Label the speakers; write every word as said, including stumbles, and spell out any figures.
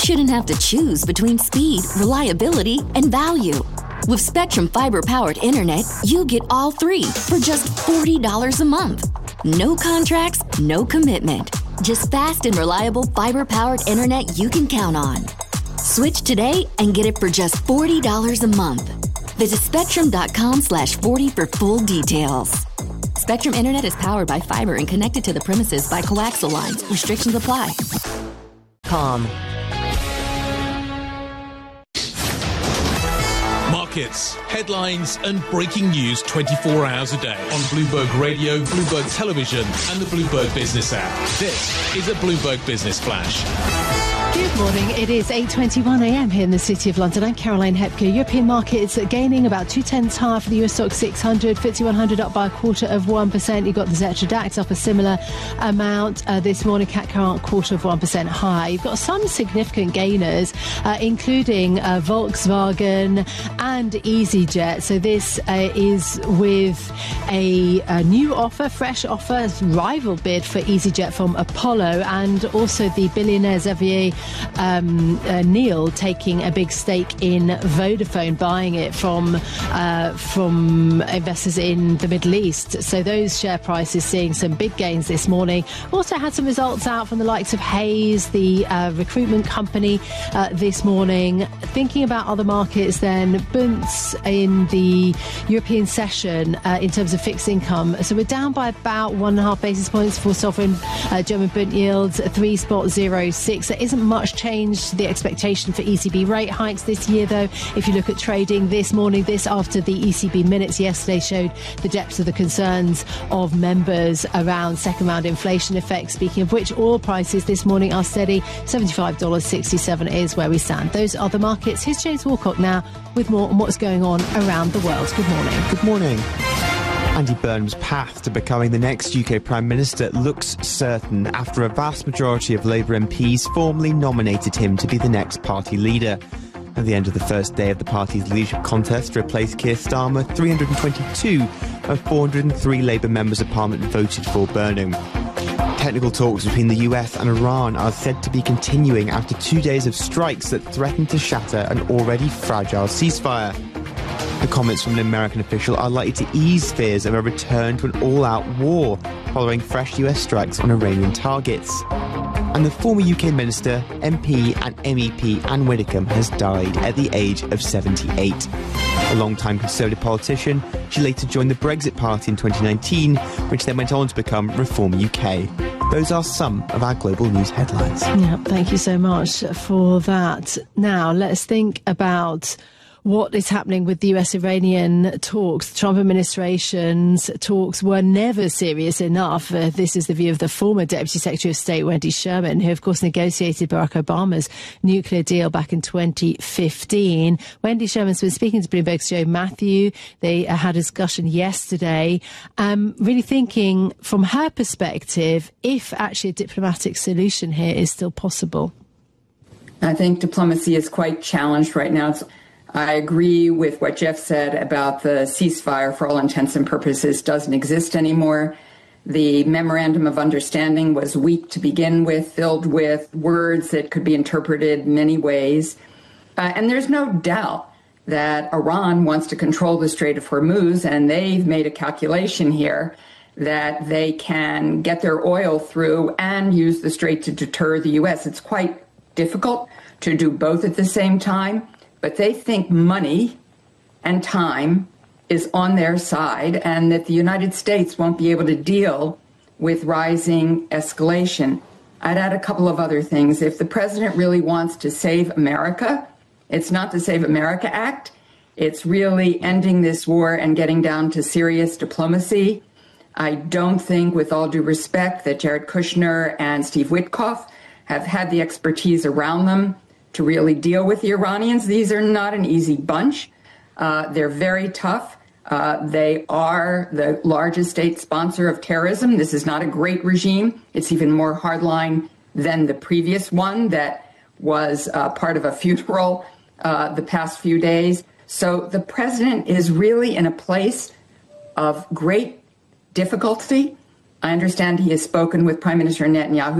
Speaker 1: shouldn't have to choose between speed, reliability, and value. With Spectrum Fiber-powered internet, you get all three for just forty dollars a month. No contracts, no commitment. Just fast and reliable fiber-powered internet you can count on. Switch today and get it for just forty dollars a month. Visit spectrum.com slash 40 for full details. Spectrum Internet is powered by fiber and connected to the premises by coaxial lines. Restrictions apply. Com.
Speaker 2: Markets, headlines and breaking news twenty-four hours a day on Bloomberg Radio, Bloomberg Television and the Bloomberg Business app. This is a Bloomberg Business Flash.
Speaker 3: Good morning. It is eight twenty-one a m here in the City of London. I'm Caroline Hepker. European markets are gaining about two tenths higher for the U S stock six hundred. F T S E one hundred up by a quarter of one percent. You've got the Xetra DAX up a similar amount uh, this morning. C A C Current quarter of one percent high. You've got some significant gainers, uh, including uh, Volkswagen and EasyJet. So this uh, is with a, a new offer, fresh offer, rival bid for EasyJet from Apollo, and also the billionaire Xavier Um, uh, Neil taking a big stake in Vodafone, buying it from uh, from investors in the Middle East. So those share prices seeing some big gains this morning. Also had some results out from the likes of Hays, the uh, recruitment company, uh, this morning. Thinking about other markets then, Bunds in the European session uh, in terms of fixed income. So we're down by about one and a half basis points for sovereign uh, German Bund yields, three point zero six. There isn't much change to the expectation for E C B rate hikes this year, though. If you look at trading this morning, this after the E C B minutes yesterday showed the depths of the concerns of members around second round inflation effects. Speaking of which, oil prices this morning are steady. seventy-five dollars sixty-seven is where we stand. Those are the markets. Here's James Walcott now with more on what's going on around the world. Good morning.
Speaker 4: Good morning. Andy Burnham's path to becoming the next U K Prime Minister looks certain after a vast majority of Labour M Ps formally nominated him to be the next party leader. At the end of the first day of the party's leadership contest to replace Keir Starmer, three hundred twenty-two of four hundred three Labour members of Parliament voted for Burnham. Technical talks between the U S and Iran are said to be continuing after two days of strikes that threaten to shatter an already fragile ceasefire. The comments from an American official are likely to ease fears of a return to an all-out war following fresh U S strikes on Iranian targets. And the former U K minister, M P and M E P Anne Widdecombe has died at the age of seventy-eight. A long-time Conservative politician, she later joined the Brexit Party in twenty nineteen, which then went on to become Reform U K. Those are some of our global news headlines.
Speaker 3: Yeah, thank you so much for that. Now, let's think about what is happening with the U S-Iranian talks. The Trump administration's talks were never serious enough. Uh, this is the view of the former Deputy Secretary of State, Wendy Sherman, who, of course, negotiated Barack Obama's nuclear deal back in twenty fifteen. Wendy Sherman's been speaking to Bloomberg's Joe Matthew. They uh, had a discussion yesterday, um, really thinking from her perspective if actually a diplomatic solution here is still possible.
Speaker 5: I think diplomacy is quite challenged right now. It's I agree with what Jeff said about the ceasefire, for all intents and purposes, doesn't exist anymore. The memorandum of understanding was weak to begin with, filled with words that could be interpreted many ways. Uh, and there's no doubt that Iran wants to control the Strait of Hormuz, and they've made a calculation here that they can get their oil through and use the strait to deter the U S. It's quite difficult to do both at the same time. But they think money and time is on their side and that the United States won't be able to deal with rising escalation. I'd add a couple of other things. If the president really wants to save America, it's not the Save America Act. It's really ending this war and getting down to serious diplomacy. I don't think, with all due respect, that Jared Kushner and Steve Witkoff have had the expertise around them to really deal with the Iranians. These are not an easy bunch. Uh, they're very tough. Uh, they are the largest state sponsor of terrorism. This is not a great regime. It's even more hardline than the previous one that was uh, part of a funeral uh, the past few days. So the president is really in a place of great difficulty. I understand he has spoken with Prime Minister Netanyahu